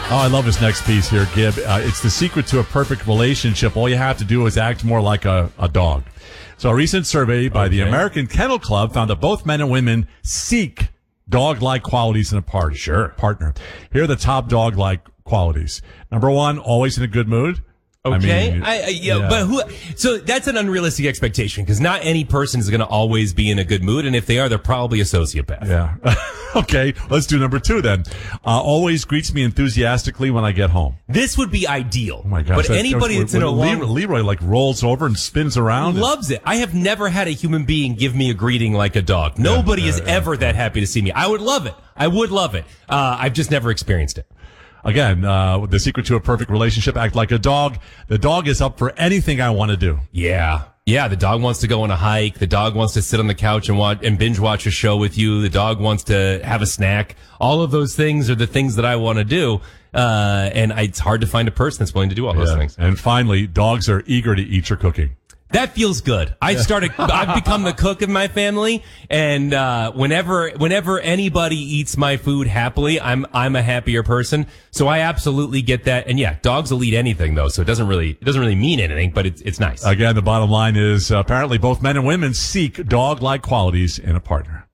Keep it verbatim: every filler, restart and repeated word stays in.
Oh, I love this next piece here, Gib. Uh, it's the secret to a perfect relationship. All you have to do is act more like a, a dog. So a recent survey by okay. the American Kennel Club found that both men and women seek dog-like qualities in a part- sure. partner. Here are the top dog-like qualities. Number one, always in a good mood. Okay, I mean, I, I, yeah, yeah. but who? So that's an unrealistic expectation because not any person is going to always be in a good mood, and if they are, they're probably a sociopath. Yeah. Okay, let's do number two then. Uh, always greets me enthusiastically when I get home. This would be ideal. Oh my gosh! But that, anybody that's in a long Leroy, Leroy like rolls over and spins around. Loves it. I have never had a human being give me a greeting like a dog. Nobody yeah, yeah, is yeah, ever yeah. that happy to see me. I would love it. I would love it. Uh, I've just never experienced it. Again, uh, the secret to a perfect relationship, act like a dog. The dog is up for anything I want to do. Yeah. Yeah, the dog wants to go on a hike. The dog wants to sit on the couch and watch and binge watch a show with you. The dog wants to have a snack. All of those things are the things that I want to do. Uh, and I, it's hard to find a person that's willing to do all those yeah. things. And finally, dogs are eager to eat your cooking. That feels good. I started, I've become the cook in my family, and, uh, whenever, whenever anybody eats my food happily, I'm, I'm a happier person. So I absolutely get that. And yeah, dogs will eat anything though, so it doesn't really, it doesn't really mean anything, but it's, it's nice. Again, the bottom line is uh, apparently both men and women seek dog-like qualities in a partner.